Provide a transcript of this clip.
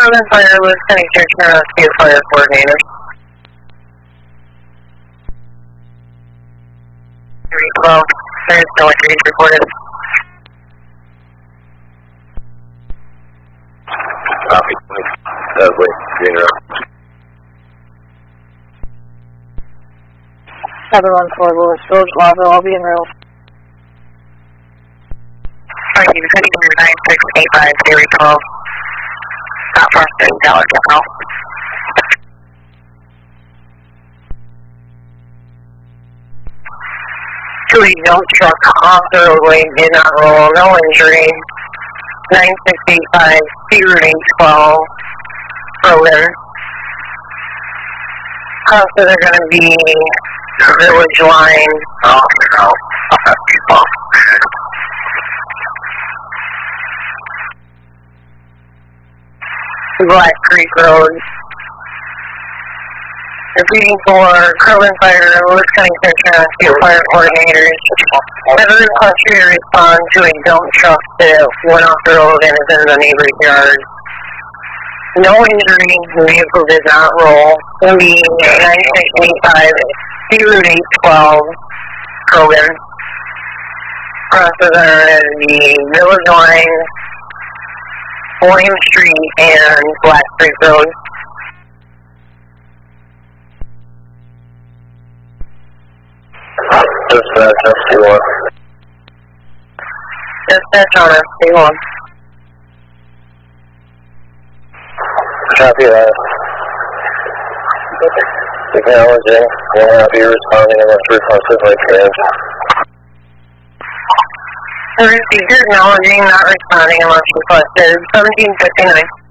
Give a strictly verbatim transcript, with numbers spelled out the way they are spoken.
Urban Fire was County Search and Rescue Fire Coordinator. three twelve, there is no injuries reported. Copy. Dudley, Green Road. seven one four Lewis Village, Lava, I'll be en route. Thank you, nine six eight five, Gary twelve. Not for us, Dallas General. Two young truck off the roadway, did not roll, no injury. nine six eight five, C Route eight twelve, Rogan. Crosses are going to be Village Line. Oh, no. I'll have people. Black Creek Road. Repeating for Urban Fire, Lewis County Search and Rescue Fire Coordinators. Never request you to respond to a dump truck that went off the road and is in the neighbor's yard. No injury, the vehicle did not roll. Will be nine six eight five, C Route eight twelve, Krogan. Crosses are at the Village Line, William Street, and Black Creek Road. Dispatch, S T one. Dispatch on S T one. Copy that. Acknowledging, will not be responding unless requested by trans. Receiver acknowledging, not responding unless requested. seventeen fifty-nine.